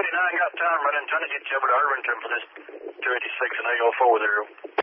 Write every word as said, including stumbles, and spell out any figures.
eighty-nine got time running, trying to get you over to Irvington for this two eighty-six and eight oh four there.